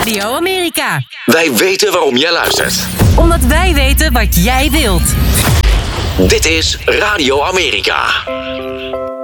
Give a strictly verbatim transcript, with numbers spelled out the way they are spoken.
Radio Amerika. Wij weten waarom jij luistert. Omdat wij weten wat jij wilt. Dit is Radio Amerika.